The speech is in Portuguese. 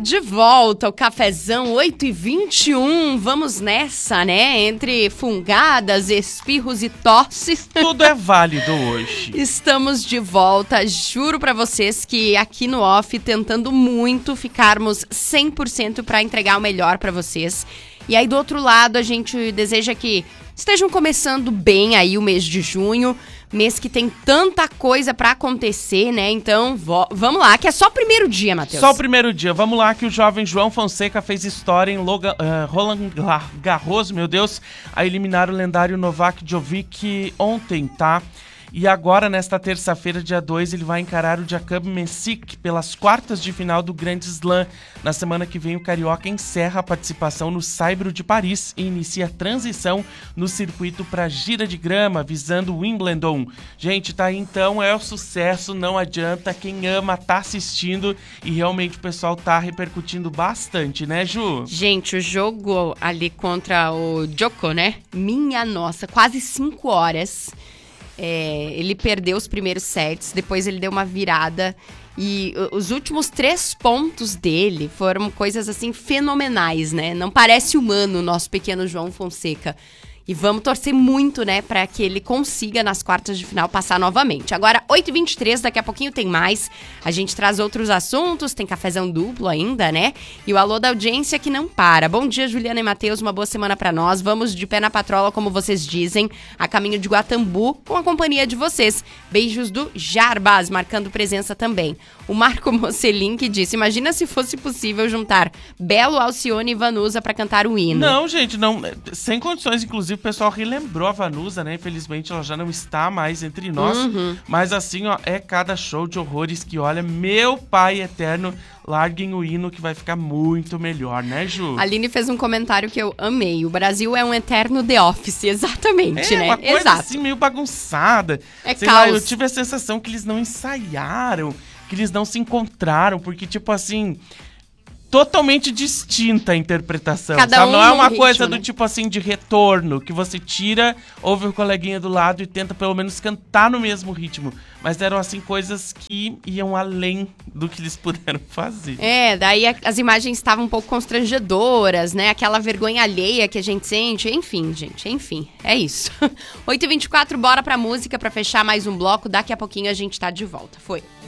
De volta, o cafezão 8h21, vamos nessa, né? Entre fungadas, espirros e tosses. Tudo é válido hoje. Estamos de volta, juro pra vocês que aqui no Off, tentando muito ficarmos 100% pra entregar o melhor pra vocês. E aí do outro lado, a gente deseja que estejam começando bem aí o mês de junho. Mês que tem tanta coisa pra acontecer, né? Então, vamos lá, que é só o primeiro dia, Matheus. Só o primeiro dia. Vamos lá, que o jovem João Fonseca fez história em Roland Garros, meu Deus, a eliminar o lendário Novak Djokovic ontem, tá? E agora, nesta terça-feira, dia 2, ele vai encarar o Jakub Mensik pelas quartas de final do Grand Slam. Na semana que vem, o carioca encerra a participação no Saibro de Paris e inicia a transição no circuito para gira de grama, visando Wimbledon. Gente, tá aí então, é o sucesso, não adianta. Quem ama tá assistindo e realmente o pessoal tá repercutindo bastante, né, Ju? Gente, o jogo ali contra o Djoko, né? Minha nossa, quase 5 horas. Ele perdeu os primeiros sets, depois ele deu uma virada e os últimos 3 pontos dele foram coisas assim fenomenais, né? Não parece humano o nosso pequeno João Fonseca. E vamos torcer muito, né, pra que ele consiga nas quartas de final passar novamente. Agora, 8h23, daqui a pouquinho tem mais. A gente traz outros assuntos, tem cafezão duplo ainda, né? E o alô da audiência que não para. Bom dia, Juliana e Matheus, uma boa semana pra nós. Vamos de pé na patrola, como vocês dizem, a caminho de Guatambu, com a companhia de vocês. Beijos do Jarbas, marcando presença também. O Marco Mocelin que disse, imagina se fosse possível juntar Belo, Alcione e Vanusa pra cantar o hino. Não, gente, não, sem condições, inclusive. O pessoal relembrou a Vanusa, né? Infelizmente ela já não está mais entre nós. Mas assim, ó, é cada show de horrores que, olha, meu pai eterno, larguem o hino que vai ficar muito melhor, né, Ju? A Aline fez um comentário que eu amei. O Brasil é um eterno The Office, exatamente, né? É uma coisa Exato. assim meio bagunçada. Sei caos. lá, eu tive a sensação que eles não ensaiaram, que eles não se encontraram, porque tipo assim... Totalmente distinta a interpretação, Cada sabe? um Não é uma num coisa ritmo, do né? tipo assim, de retorno, que você tira, ouve o coleguinha do lado e tenta pelo menos cantar no mesmo ritmo. Mas eram assim, coisas que iam além do que eles puderam fazer. Daí as imagens estavam um pouco constrangedoras, né? Aquela vergonha alheia que a gente sente. Enfim, gente, é isso. 8h24, bora pra música pra fechar mais um bloco. Daqui a pouquinho a gente tá de volta. Foi.